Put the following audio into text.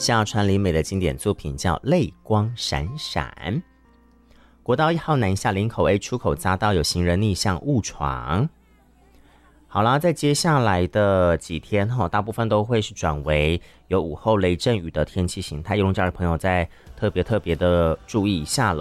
夏川里美的经典作品叫《泪光闪闪》。国道1号南下林口 A 出口匝道有行人逆向误闯。好啦，在接下来的几天大部分都会是转为有午后雷阵雨的天气形态，用家的朋友在特别的注意一下了。